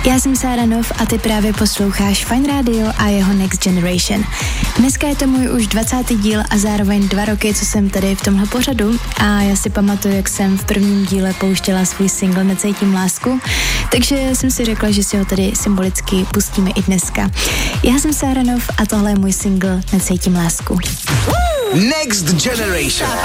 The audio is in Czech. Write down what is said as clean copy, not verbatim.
Já jsem Sára Nov a ty právě posloucháš Fajn Radio a jeho Next Generation. Dneska je to můj už 20. díl a zároveň 2 roky, co jsem tady v tomhle pořadu a já si pamatuju, jak jsem v prvním díle pouštěla svůj single Necítím lásku, takže jsem si řekla, že si ho tady symbolicky pustíme i dneska. Já jsem Sára Nov a tohle je můj single Necítím lásku. Next Generation.